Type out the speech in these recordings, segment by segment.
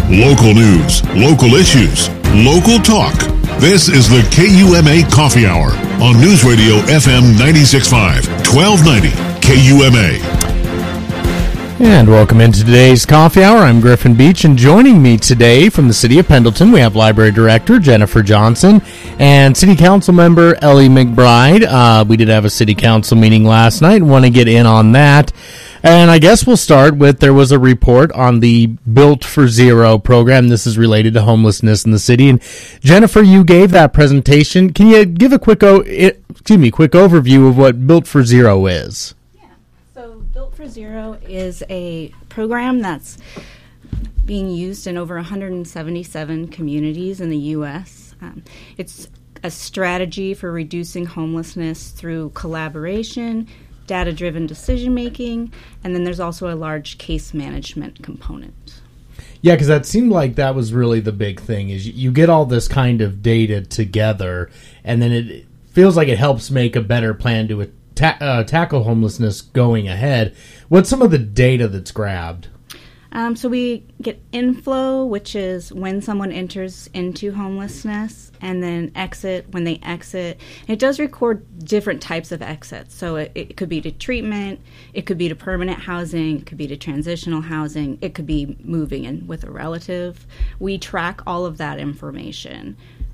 Local news, local issues, local talk. This is the KUMA Coffee Hour on News Radio FM 96.5, 1290 KUMA. And welcome into today's Coffee Hour. I'm Griffin Beach, and joining me today from the City of Pendleton, we have Library Director Jennifer Johnson and City Council Member Ellie McBride. We did have a City Council meeting last night and want to get in on that. And I guess we'll start with, there was a report on the Built for Zero program. This is related to homelessness in the city. And Jennifer, you gave that presentation. Can you give a quick overview of what Built for Zero is? Built for Zero is a program that's being used in over 177 communities in the U.S. It's a strategy for reducing homelessness through collaboration, data-driven decision-making, and then there's also a large case management component. Yeah, because that seemed like that was really the big thing, is you get all this kind of data together, and then it feels like it helps make a better plan to tackle homelessness going ahead. What's some of the data that's grabbed? So we get inflow, which is when someone enters into homelessness, and then exit when they exit. And it does record different types of exits. So it could be to treatment, it could be to permanent housing, it could be to transitional housing, it could be moving in with a relative. We track all of that information.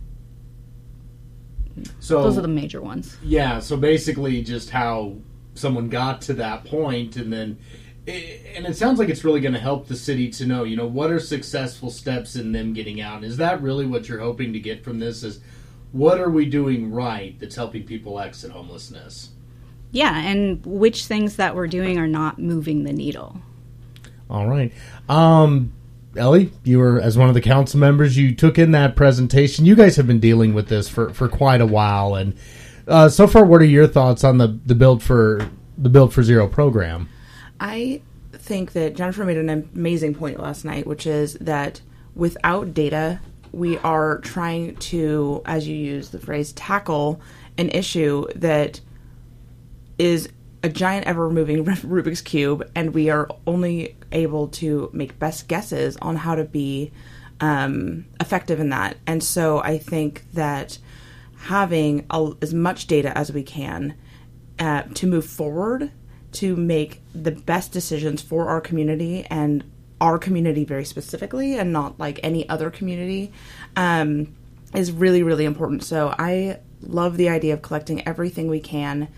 So those are the major ones. Yeah, so basically just how someone got to that point, and then, and it sounds like it's really going to help the city to know, what are successful steps in them getting out. Is that really what you're hoping to get from this, is what are we doing right that's helping people exit homelessness? Yeah, and which things that we're doing are not moving the needle. All right. Ellie, you were, as one of the council members, you took in that presentation. You guys have been dealing with this for quite a while, and so far, what are your thoughts on the Built for Zero program? I think that Jennifer made an amazing point last night, which is that without data, we are trying to, as you use the phrase, tackle an issue that is a giant ever-moving Rubik's Cube, and we are only able to make best guesses on how to be effective in that. And so I think that having as much data as we can to move forward, to make the best decisions for our community, and our community very specifically, and not like any other community, is really, really important. So I love the idea of collecting everything we can.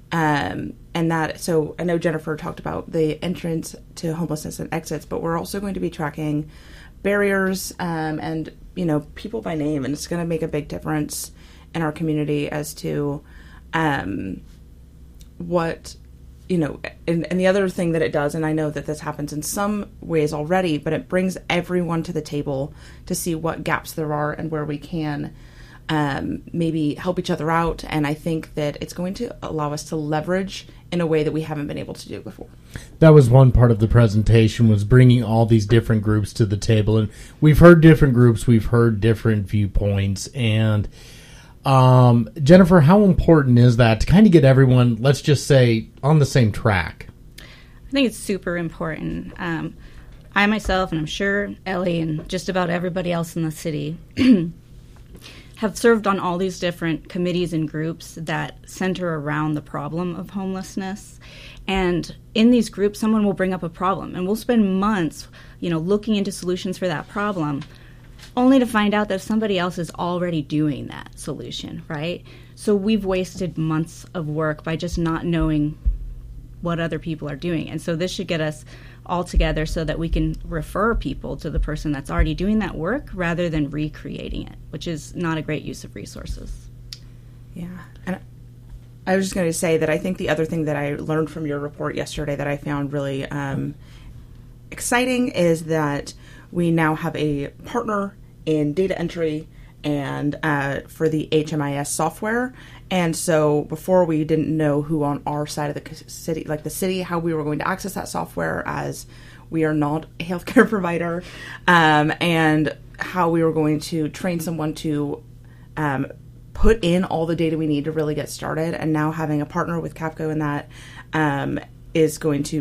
So I know Jennifer talked about the entrance to homelessness and exits, but we're also going to be tracking barriers and people by name, and it's going to make a big difference in our community as to what and the other thing that it does, and I know that this happens in some ways already, but it brings everyone to the table to see what gaps there are and where we can maybe help each other out. And I think that it's going to allow us to leverage in a way that we haven't been able to do before. That was one part of the presentation, was bringing all these different groups to the table. And we've heard different groups, we've heard different viewpoints. And Jennifer, how important is that to kind of get everyone, let's just say, on the same track? I think it's super important. I myself, and I'm sure Ellie and just about everybody else in the city, have served on all these different committees and groups that center around the problem of homelessness. And in these groups, someone will bring up a problem, and we'll spend months, looking into solutions for that problem, only to find out that somebody else is already doing that solution, right? So we've wasted months of work by just not knowing what other people are doing. And so this should get us all together so that we can refer people to the person that's already doing that work rather than recreating it, which is not a great use of resources. Yeah. And I was just going to say that I think the other thing that I learned from your report yesterday that I found really exciting is that we now have a partner in data entry and for the HMIS software. And so before, we didn't know who on our side of the city, like the city, how we were going to access that software, as we are not a healthcare provider, and how we were going to train someone to put in all the data we need to really get started. And now having a partner with Capco in that is going to make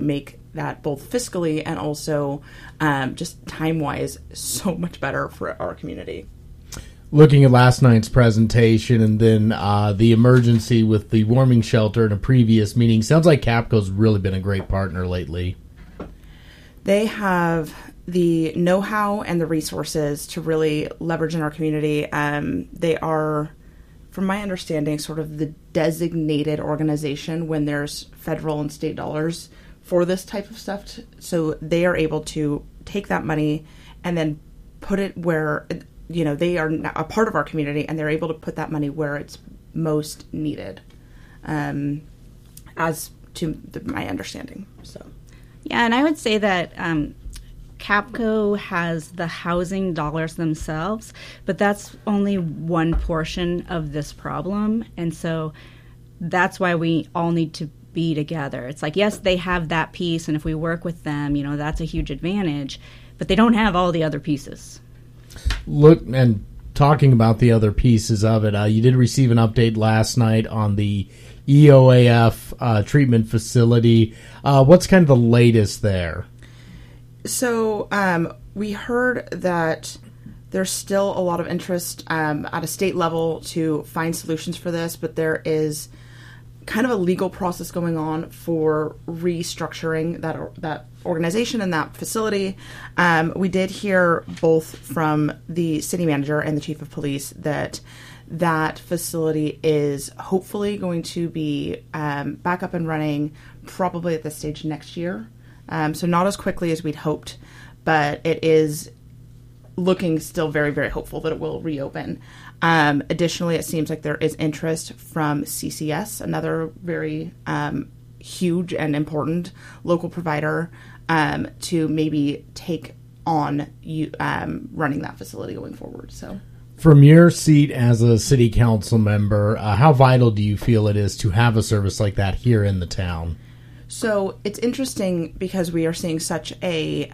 that both fiscally and also just time-wise so much better for our community. Looking at last night's presentation and then the emergency with the warming shelter in a previous meeting, sounds like Capco's really been a great partner lately. They have the know-how and the resources to really leverage in our community. They are, from my understanding, sort of the designated organization when there's federal and state dollars for this type of stuff. So they are able to take that money and then put it where, they are a part of our community, and they're able to put that money where it's most needed, as to my understanding. So, yeah, and I would say that Capco has the housing dollars themselves, but that's only one portion of this problem. And so that's why we all need to be together. It's like, yes, they have that piece, and if we work with them, that's a huge advantage, but they don't have all the other pieces. Look, and talking about the other pieces of it, you did receive an update last night on the EOAF treatment facility. What's kind of the latest there? So we heard that there's still a lot of interest at a state level to find solutions for this, but there is kind of a legal process going on for restructuring that organization and that facility. We did hear both from the city manager and the chief of police that facility is hopefully going to be back up and running probably at this stage next year. So not as quickly as we'd hoped, but it is looking still very, very hopeful that it will reopen. Additionally, it seems like there is interest from CCS, another very huge and important local provider, to maybe take on running that facility going forward. So, from your seat as a city council member, how vital do you feel it is to have a service like that here in the town? So it's interesting because we are seeing such a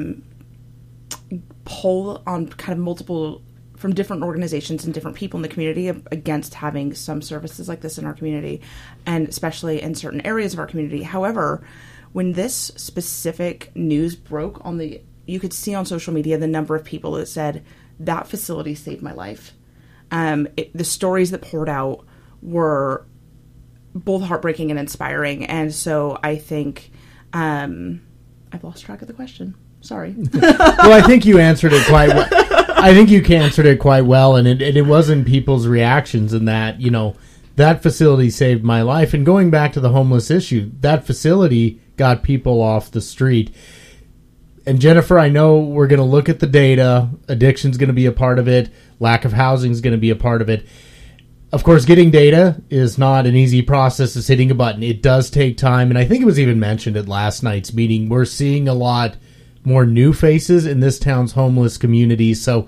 pull on kind of multiple from different organizations and different people in the community against having some services like this in our community, and especially in certain areas of our community. However, when this specific news broke you could see on social media the number of people that said that facility saved my life. The stories that poured out were both heartbreaking and inspiring. And so I think I've lost track of the question. Sorry. Well, I think you answered it quite well. I think you answered it quite well, and it wasn't people's reactions in that, that facility saved my life. And going back to the homeless issue, that facility got people off the street. And Jennifer, I know we're going to look at the data. Addiction's going to be a part of it. Lack of housing is going to be a part of it. Of course, getting data is not an easy process. It's hitting a button. It does take time. And I think it was even mentioned at last night's meeting. We're seeing a lot more new faces in this town's homeless community. So,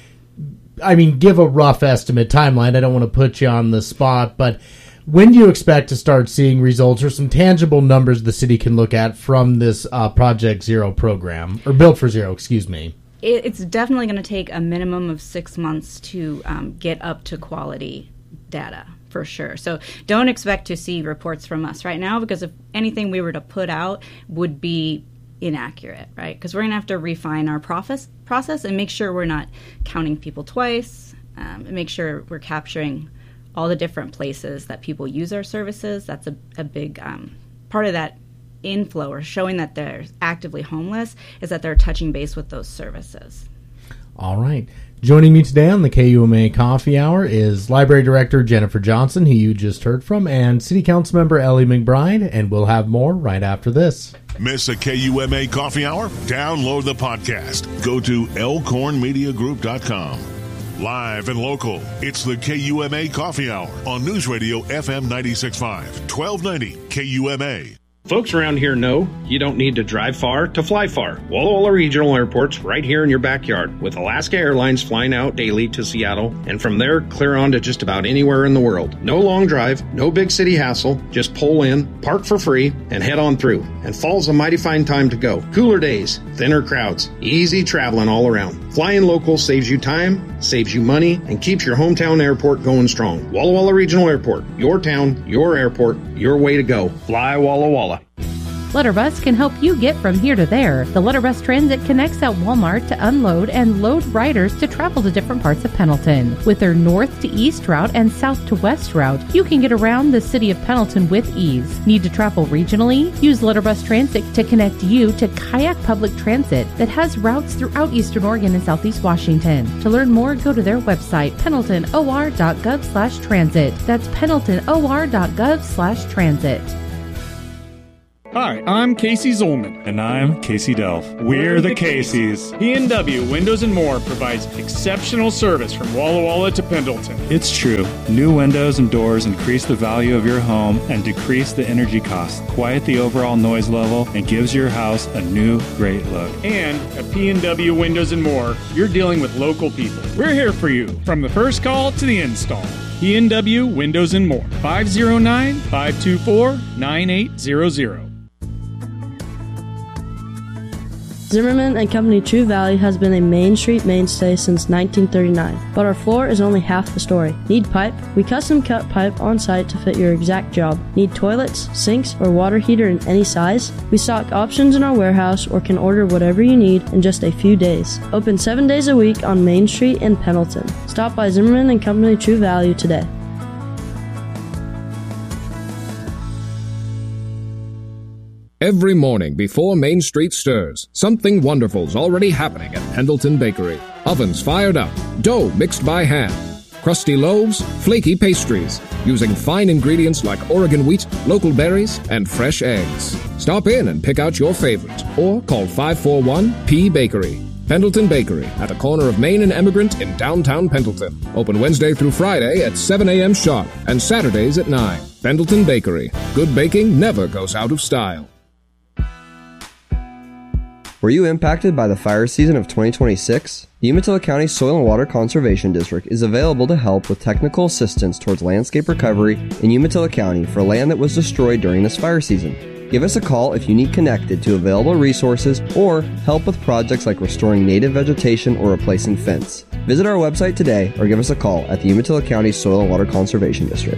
give a rough estimate timeline. I don't want to put you on the spot, but when do you expect to start seeing results or some tangible numbers the city can look at from this Project Zero program, or Built for Zero, excuse me? It's definitely going to take a minimum of 6 months to get up to quality data, for sure. So don't expect to see reports from us right now, because if anything we were to put out would be inaccurate, right? Because we're going to have to refine our process and make sure we're not counting people twice, and make sure we're capturing all the different places that people use our services. That's a big part of that inflow, or showing that they're actively homeless, is that they're touching base with those services. All right. Joining me today on the KUMA Coffee Hour is Library Director Jennifer Johnson, who you just heard from, and City Council Member Ellie McBride, and we'll have more right after this. Miss a KUMA Coffee Hour? Download the podcast. Go to elkhornmediagroup.com. Live and local, it's the KUMA Coffee Hour on News Radio FM 96.5, 1290 KUMA. Folks around here know you don't need to drive far to fly far. Walla Walla Regional Airport's right here in your backyard, with Alaska Airlines flying out daily to Seattle, and from there clear on to just about anywhere in the world. No long drive, no big city hassle, just pull in, park for free, and head on through. And fall's a mighty fine time to go. Cooler days, thinner crowds, easy traveling all around. Flying local saves you time, saves you money, and keeps your hometown airport going strong. Walla Walla Regional Airport, your town, your airport, your way to go. Fly Walla Walla. Letterbus can help you get from here to there. The Letterbus Transit connects at Walmart to unload and load riders to travel to different parts of Pendleton. With their north to east route and south to west route, you can get around the city of Pendleton with ease. Need to travel regionally? Use Letterbus Transit to connect you to Kayak Public Transit that has routes throughout Eastern Oregon and Southeast Washington. To learn more, go to their website, pendletonor.gov/transit. That's pendletonor.gov/transit. Hi, I'm Casey Zolman. And I'm Casey Delph. We're the Caseys. P&W Windows & More provides exceptional service from Walla Walla to Pendleton. It's true. New windows and doors increase the value of your home and decrease the energy costs, quiet the overall noise level, and gives your house a new, great look. And at P&W Windows & More, you're dealing with local people. We're here for you, from the first call to the install. P&W Windows & More, 509-524-9800. Zimmerman and Company True Value has been a Main Street mainstay since 1939, but our floor is only half the story. Need pipe? We custom cut pipe on site to fit your exact job. Need toilets, sinks, or water heater in any size? We stock options in our warehouse or can order whatever you need in just a few days. Open 7 days a week on Main Street in Pendleton. Stop by Zimmerman and Company True Value today. Every morning before Main Street stirs, something wonderful's already happening at Pendleton Bakery. Ovens fired up, dough mixed by hand, crusty loaves, flaky pastries, using fine ingredients like Oregon wheat, local berries, and fresh eggs. Stop in and pick out your favorite, or call 541-P-Bakery. Pendleton Bakery, at the corner of Main and Emigrant in downtown Pendleton. Open Wednesday through Friday at 7 a.m. sharp and Saturdays at 9. Pendleton Bakery. Good baking never goes out of style. Were you impacted by the fire season of 2026? The Umatilla County Soil and Water Conservation District is available to help with technical assistance towards landscape recovery in Umatilla County for land that was destroyed during this fire season. Give us a call if you need connected to available resources or help with projects like restoring native vegetation or replacing fence. Visit our website today or give us a call at the Umatilla County Soil and Water Conservation District.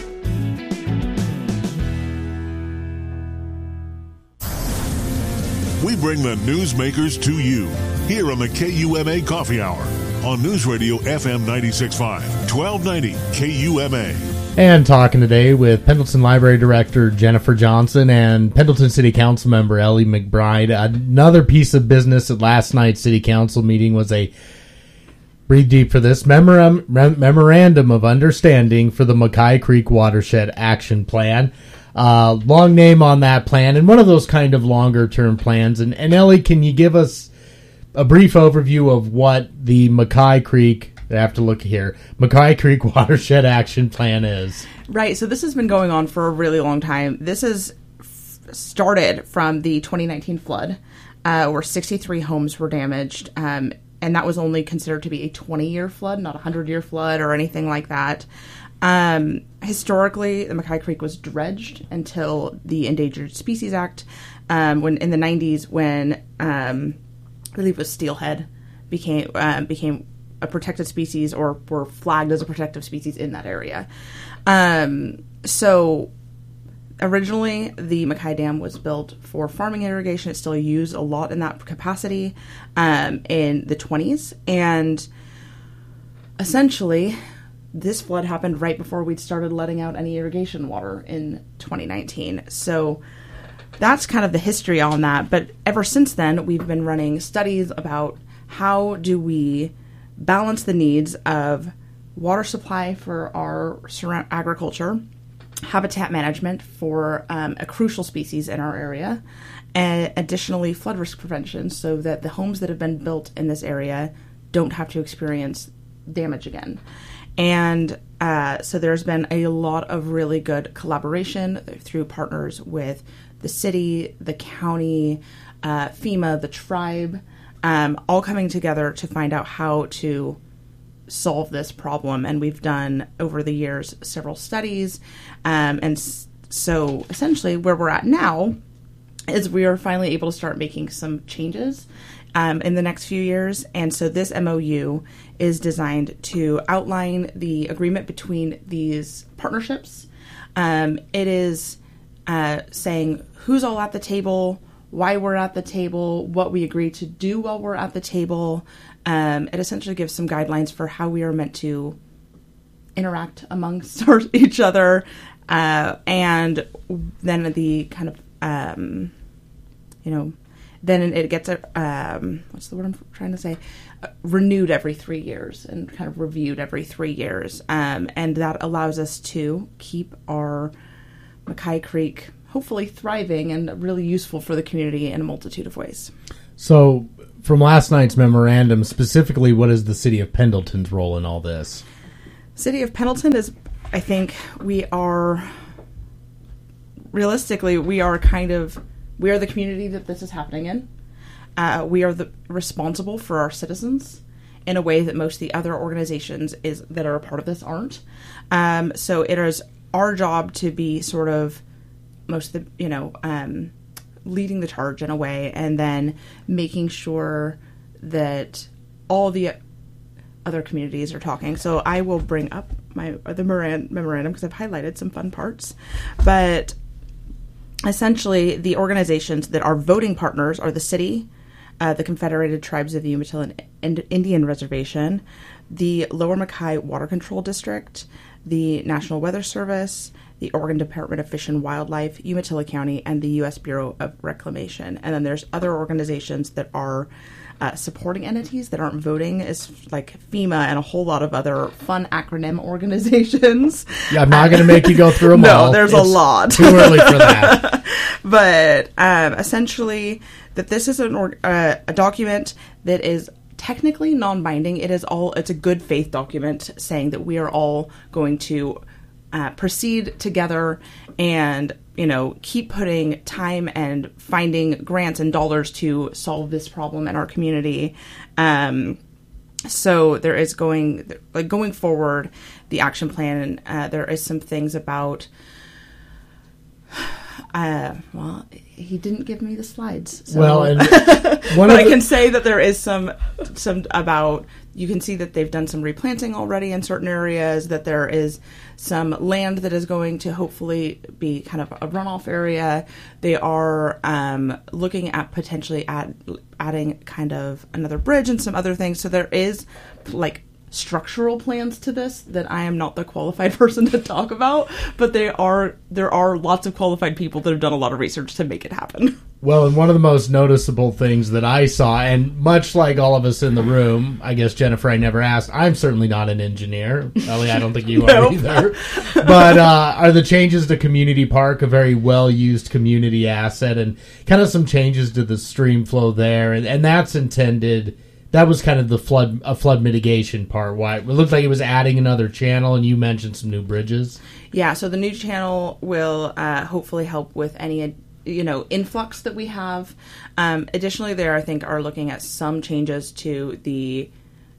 We bring the newsmakers to you here on the KUMA Coffee Hour on News Radio FM 96.5, 1290 KUMA. And talking today with Pendleton Library Director Jennifer Johnson and Pendleton City Council Member Ellie McBride. Another piece of business at last night's City Council meeting was a, breathe deep for this, memorandum of understanding for the Mackay Creek Watershed Action Plan. Long name on that plan, and one of those kind of longer-term plans. And Ellie, can you give us a brief overview of what the Mackay Creek, I have to look here, Mackay Creek Watershed Action Plan is? Right, so this has been going on for a really long time. This is started from the 2019 flood, where 63 homes were damaged, and that was only considered to be a 20-year flood, not a 100-year flood or anything like that. Historically, the Mackay Creek was dredged until the Endangered Species Act, when in the 90s, when I believe it was steelhead became a protected species, or were flagged as a protective species in that area. So originally, the Mackay Dam was built for farming irrigation. It's still used a lot in that capacity in the 20s, and essentially, this flood happened right before we'd started letting out any irrigation water in 2019. So that's kind of the history on that. But ever since then, we've been running studies about how do we balance the needs of water supply for our agriculture, habitat management for a crucial species in our area, and additionally flood risk prevention so that the homes that have been built in this area don't have to experience damage again. And so there's been a lot of really good collaboration through partners with the city, the county, FEMA, the tribe, all coming together to find out how to solve this problem. And we've done, over the years, several studies. And so essentially where we're at now is we are finally able to start making some changes in the next few years. And so this MOU is designed to outline the agreement between these partnerships. It is saying who's all at the table, why we're at the table, what we agree to do while we're at the table. It essentially gives some guidelines for how we are meant to interact amongst each other. And then the kind of, then it gets, what's the word I'm trying to say? Renewed every 3 years and kind of reviewed every 3 years. And that allows us to keep our Mackay Creek hopefully thriving and really useful for the community in a multitude of ways. So, from last night's memorandum, specifically, what is the City of Pendleton's role in all this? City of Pendleton is, I think, we are the community that this is happening in. We are responsible for our citizens in a way that most of the other organizations that are a part of this aren't. So it is our job to be sort of leading the charge in a way, and then making sure that all the other communities are talking. So I will bring up the memorandum because I've highlighted some fun parts. But essentially, the organizations that are voting partners are the city, the Confederated Tribes of the Umatilla Indian Reservation, the Lower Mackay Water Control District, the National Weather Service, the Oregon Department of Fish and Wildlife, Umatilla County, and the U.S. Bureau of Reclamation. And then there's other organizations that are supporting entities that aren't voting, is like FEMA and a whole lot of other fun acronym organizations. Yeah, I'm not going to make you go through them all. No, there's a lot. Too early for that. But essentially, that this is a document that is technically non-binding. It's a good faith document saying that we are all going to proceed together and, keep putting time and finding grants and dollars to solve this problem in our community. So there is going forward, the action plan, there is some things about, he didn't give me the slides. So. Well, and but I can say that there is some about, you can see that they've done some replanting already in certain areas, that there is some land that is going to hopefully be kind of a runoff area. They are looking at potentially adding kind of another bridge and some other things. So there is structural plans to this that I am not the qualified person to talk about, but there are lots of qualified people that have done a lot of research to make it happen. Well, and one of the most noticeable things that I saw, and much like all of us in the room, I guess, Jennifer, I never asked, I'm certainly not an engineer. Ellie, I don't think you are either. But are the changes to Community Park a very well-used community asset, and kind of some changes to the stream flow there, and that's intended... That was kind of the flood mitigation part. Why it looked like it was adding another channel, and you mentioned some new bridges. Yeah, so the new channel will hopefully help with any influx that we have. Additionally, there I think are looking at some changes to the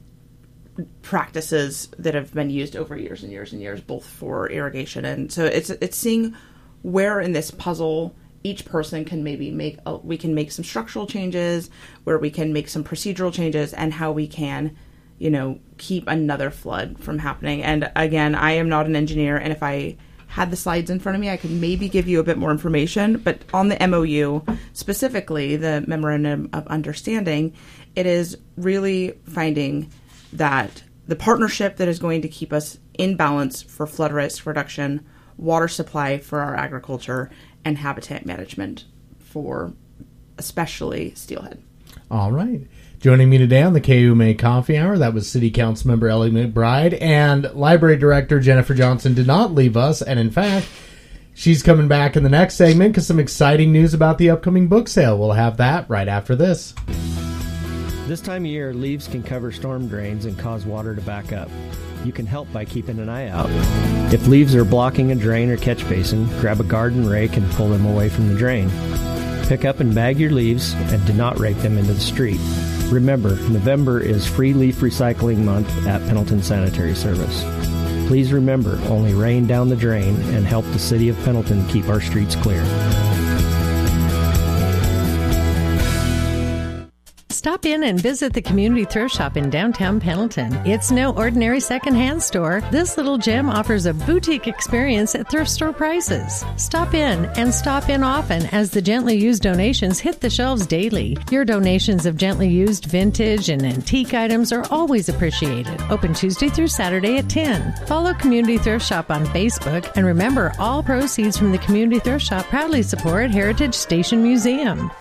practices that have been used over years and years and years, both for irrigation, and so it's seeing where in this puzzle each person can maybe we can make some structural changes, where we can make some procedural changes, and how we can, keep another flood from happening. And again, I am not an engineer, and if I had the slides in front of me, I could maybe give you a bit more information. But on the MOU, specifically the Memorandum of Understanding, it is really finding that the partnership that is going to keep us in balance for flood risk reduction, water supply for our agriculture, and habitat management for especially steelhead. All right. Joining me today on the KUMA Coffee Hour, that was City Council Member Ellie McBride, and Library Director Jennifer Johnson did not leave us, and in fact, she's coming back in the next segment because some exciting news about the upcoming book sale. We'll have that right after this. This time of year, leaves can cover storm drains and cause water to back up. You can help by keeping an eye out. If leaves are blocking a drain or catch basin, grab a garden rake and pull them away from the drain. Pick up and bag your leaves and do not rake them into the street. Remember, November is Free Leaf Recycling Month at Pendleton Sanitary Service. Please remember, only rain down the drain and help the City of Pendleton keep our streets clear. Stop in and visit the Community Thrift Shop in downtown Pendleton. It's no ordinary secondhand store. This little gem offers a boutique experience at thrift store prices. Stop in and stop in often as the gently used donations hit the shelves daily. Your donations of gently used vintage and antique items are always appreciated. Open Tuesday through Saturday at 10. Follow Community Thrift Shop on Facebook, and remember, all proceeds from the Community Thrift Shop proudly support Heritage Station Museum.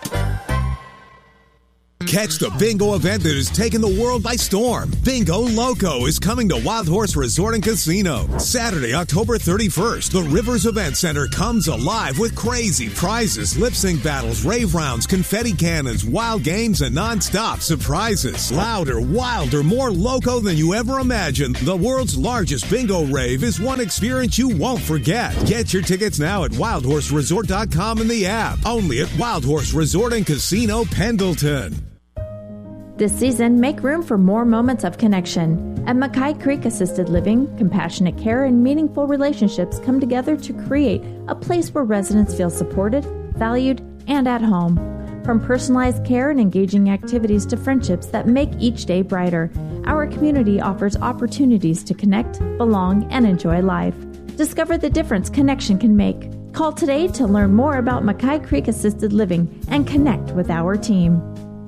Catch the bingo event that has taken the world by storm. Bingo Loco is coming to Wild Horse Resort and Casino. Saturday, October 31st, the Rivers Event Center comes alive with crazy prizes, lip sync battles, rave rounds, confetti cannons, wild games, and non-stop surprises. Louder, wilder, more loco than you ever imagined. The world's largest bingo rave is one experience you won't forget. Get your tickets now at wildhorseresort.com and the app. Only at Wild Horse Resort and Casino, Pendleton. This season, make room for more moments of connection. At Mackay Creek Assisted Living, compassionate care and meaningful relationships come together to create a place where residents feel supported, valued, and at home. From personalized care and engaging activities to friendships that make each day brighter, our community offers opportunities to connect, belong, and enjoy life. Discover the difference connection can make. Call today to learn more about Mackay Creek Assisted Living and connect with our team.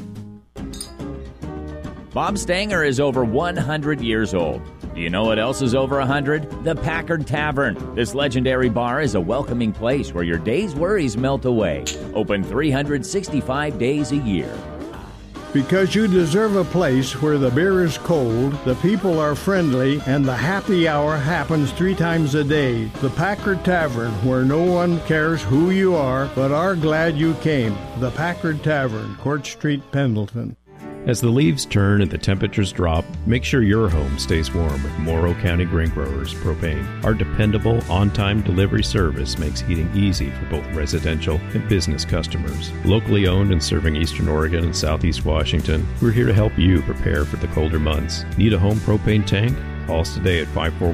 Bob Stanger is over 100 years old. Do you know what else is over 100? The Packard Tavern. This legendary bar is a welcoming place where your day's worries melt away. Open 365 days a year. Because you deserve a place where the beer is cold, the people are friendly, and the happy hour happens 3 times a day. The Packard Tavern, where no one cares who you are, but are glad you came. The Packard Tavern, Court Street, Pendleton. As the leaves turn and the temperatures drop, make sure your home stays warm with Morrow County Grain Growers Propane. Our dependable, on-time delivery service makes heating easy for both residential and business customers. Locally owned and serving Eastern Oregon and Southeast Washington, we're here to help you prepare for the colder months. Need a home propane tank? Call us today at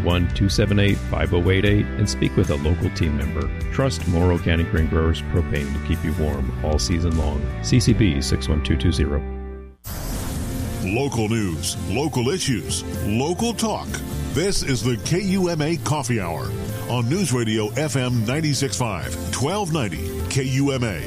541-278-5088 and speak with a local team member. Trust Morrow County Grain Growers Propane to keep you warm all season long. CCB 61220. Local news, local issues, local talk. This is the KUMA Coffee Hour on News Radio FM 96.5, 1290 KUMA.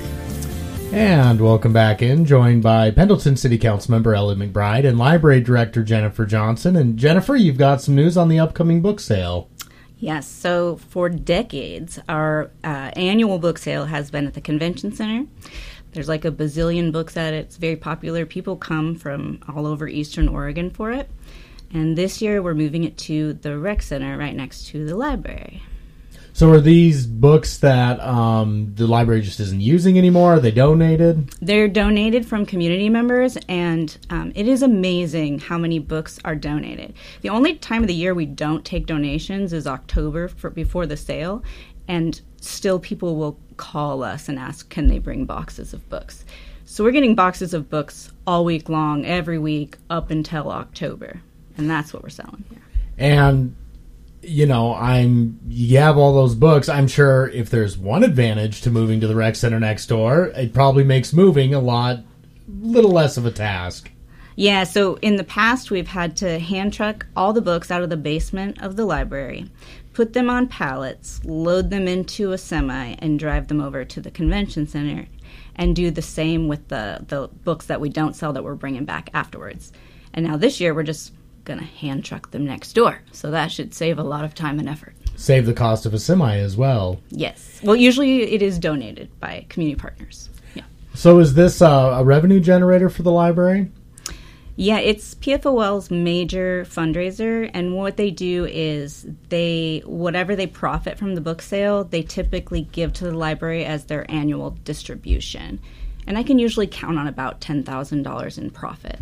And welcome back in, joined by Pendleton City Council member Ellie McBride and Library Director Jennifer Johnson. And Jennifer, you've got some news on the upcoming book sale. Yes, so for decades, our annual book sale has been at the Convention Center. There's like a bazillion books at it. It's very popular. People come from all over Eastern Oregon for it. And this year we're moving it to the rec center right next to the library. So are these books that the library just isn't using anymore? Are they donated? They're donated from community members, and it is amazing how many books are donated. The only time of the year we don't take donations is October before the sale, and still people will call us and ask, can they bring boxes of books? So we're getting boxes of books all week long, every week, up until October. And that's what we're selling here. And, you know, you have all those books. I'm sure if there's one advantage to moving to the rec center next door, it probably makes moving a little less of a task. Yeah, so in the past, we've had to hand truck all the books out of the basement of the library, put them on pallets, load them into a semi, and drive them over to the convention center, and do the same with the books that we don't sell that we're bringing back afterwards. And now this year, we're just going to hand truck them next door, so that should save a lot of time and effort. Save the cost of a semi as well. Yes. Well, usually it is donated by community partners. Yeah. So is this a revenue generator for the library? Yeah, it's PFOL's major fundraiser, and what they do is whatever they profit from the book sale, they typically give to the library as their annual distribution. And I can usually count on about $10,000 in profit.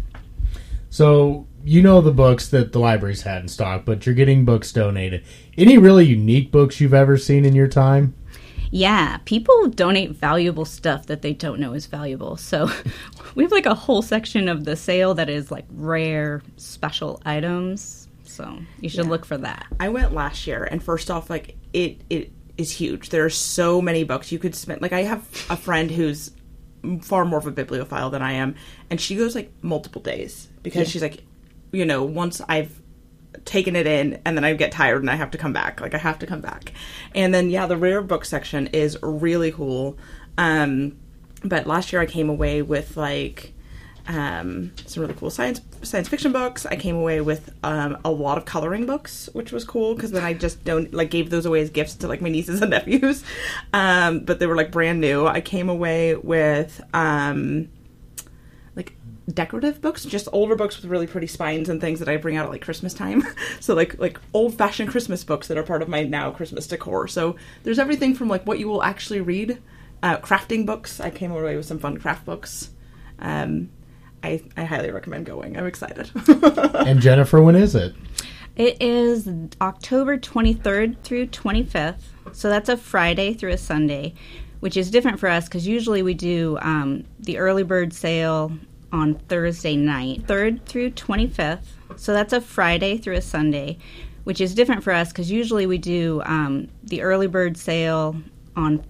So you know the books that the library's had in stock, but you're getting books donated. Any really unique books you've ever seen in your time? Yeah, people donate valuable stuff that they don't know is valuable. So we have like a whole section of the sale that is like rare, special items. So you should look for that. I went last year, and first off, like it is huge. There are so many books you could spend. Like I have a friend whose far more of a bibliophile than I am, and she goes like multiple days because she's like, you know, once I've taken it in and then I get tired and I have to come back. Like I have to come back. And then the rare book section is really cool. But last year I came away with like some really cool science fiction books. I came away with a lot of coloring books, which was cool because then I just gave those away as gifts to like my nieces and nephews. But they were like brand new. I came away with like decorative books, just older books with really pretty spines and things that I bring out at like Christmas time. So like old fashioned Christmas books that are part of my now Christmas decor. So there's everything from like what you will actually read. Crafting books. I came away with some fun craft books. I highly recommend going. I'm excited. And Jennifer, when is it? It is October 23rd through 25th. So that's a Friday through a Sunday, which is different for us because usually we do the early bird sale on Thursday night, 3rd through 25th. So that's a Friday through a Sunday, which is different for us because usually we do the early bird sale on